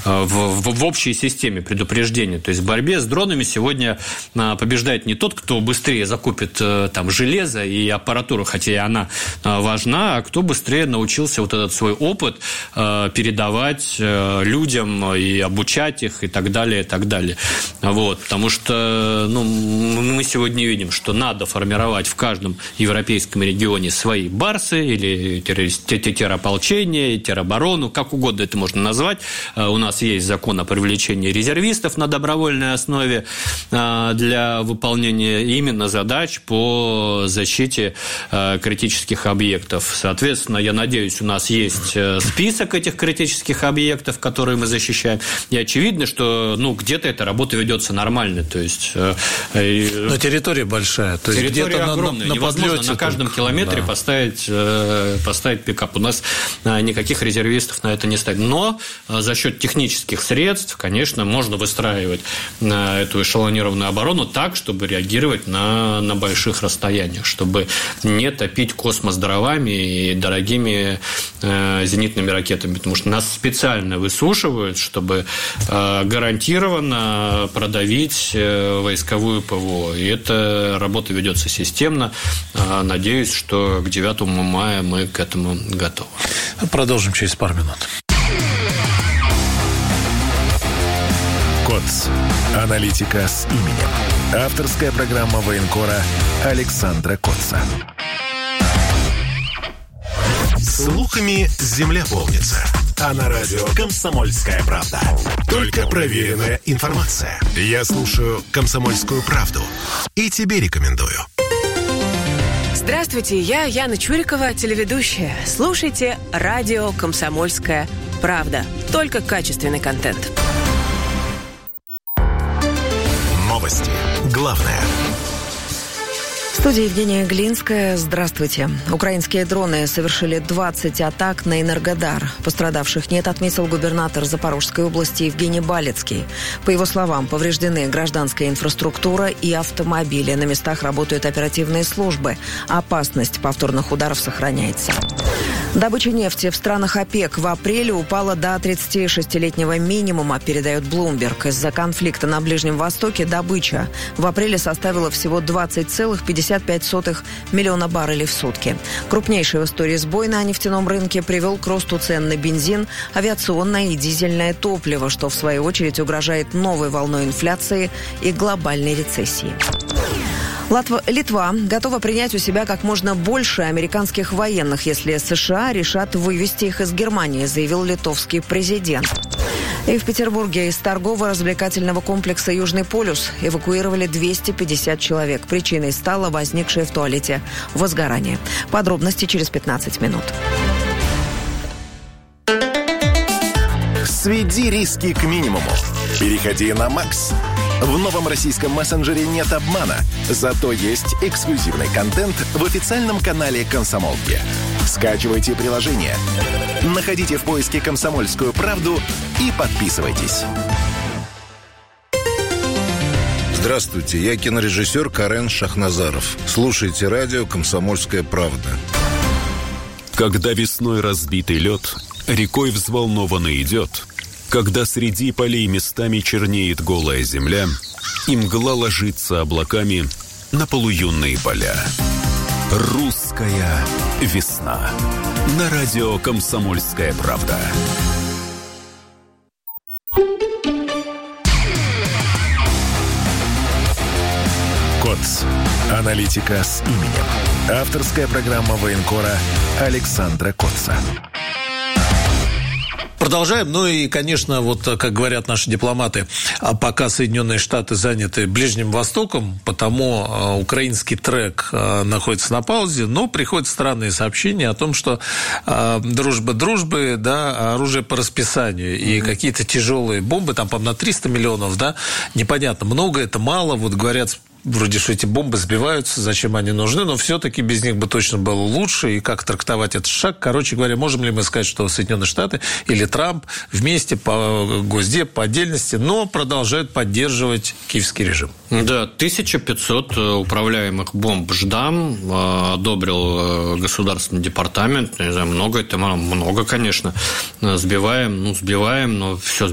в общей системе предупреждения. То есть в борьбе с дронами сегодня побеждает не тот, кто быстрее закупит там железо и аппаратуру, хотя и она важна, а кто быстрее научился вот этот свой опыт передавать людям и обучать их и так далее, и так далее. Вот, потому что мы сегодня видим, что надо формировать в каждом европейском регионе свои барсы или террополчение, тероборону, как угодно это можно назвать. У нас есть закон о привлечении резервистов на добровольной основе для выполнения именно задач по защите критических объектов. Соответственно, я надеюсь, у нас есть список этих критических объектов, которые мы защищаем. И очевидно, что где-то эта работа ведется нормально. То есть, но территория большая. То есть территория огромная. Невозможно на каждом километре поставить пикап. У нас никаких резервистов на это не стоит. Но за счет технических средств, конечно, можно выстраивать эту эшелонированную оборону так, чтобы реагировать на больших расстояниях, чтобы не топить космос дровами и дорогими зенитными ракетами, потому что нас специально высушивают, чтобы гарантированно продавить войсковую ПВО. И эта работа ведется системно. Надеюсь, что к 9 мая мы к этому готовы. Продолжим через пару минут. КОЦ. Аналитика с именем. Авторская программа военкора Александра Котца. Слухами земля полнится. А на радио «Комсомольская правда». Только проверенная информация. Я слушаю «Комсомольскую правду» и тебе рекомендую. Здравствуйте, я Яна Чурикова, телеведущая. Слушайте радио «Комсомольская правда». Только качественный контент. Новости. Главное. В студии Евгения Глинская. Здравствуйте. Украинские дроны совершили 20 атак на Энергодар. Пострадавших нет, отметил губернатор Запорожской области Евгений Балецкий. По его словам, повреждены гражданская инфраструктура и автомобили. На местах работают оперативные службы. Опасность повторных ударов сохраняется. Добыча нефти в странах ОПЕК в апреле упала до 36-летнего минимума, передает Bloomberg. Из-за конфликта на Ближнем Востоке добыча в апреле составила всего 20,55 миллиона баррелей в сутки. Крупнейший в истории сбой на нефтяном рынке привел к росту цен на бензин, авиационное и дизельное топливо, что в свою очередь угрожает новой волной инфляции и глобальной рецессии. Литва готова принять у себя как можно больше американских военных, если США решат вывести их из Германии, заявил литовский президент. И в Петербурге из торгово-развлекательного комплекса «Южный полюс» эвакуировали 250 человек. Причиной стало возникшее в туалете возгорание. Подробности через 15 минут. Сведи риски к минимуму. Переходи на Макс. В новом российском мессенджере нет обмана, зато есть эксклюзивный контент в официальном канале «Комсомолки». Скачивайте приложение, находите в поиске «Комсомольскую правду» и подписывайтесь. Здравствуйте, я кинорежиссер Карен Шахназаров. Слушайте радио «Комсомольская правда». Когда весной разбитый лед рекой взволнованно идет, когда среди полей местами чернеет голая земля, и мгла ложится облаками на полуюнные поля. Русская весна. На радио «Комсомольская правда». КОЦ. Аналитика с именем. Авторская программа военкора Александра Котца. Продолжаем. Ну и, конечно, вот как говорят наши дипломаты, пока Соединенные Штаты заняты Ближним Востоком, потому украинский трек находится на паузе, но приходят странные сообщения о том, что дружба дружбы, да, оружие по расписанию и какие-то тяжелые бомбы, там, по-моему, на 300 миллионов, да, непонятно, много это, мало, вот говорят, вроде что эти бомбы сбиваются, зачем они нужны, но все-таки без них бы точно было лучше, и как трактовать этот шаг. Короче говоря, можем ли мы сказать, что Соединенные Штаты или Трамп вместе по Госдеп, по отдельности, но продолжают поддерживать киевский режим? Да, 1500 управляемых бомб «Ждам» одобрил Государственный департамент. Не знаю, много это, много, конечно. Сбиваем, но все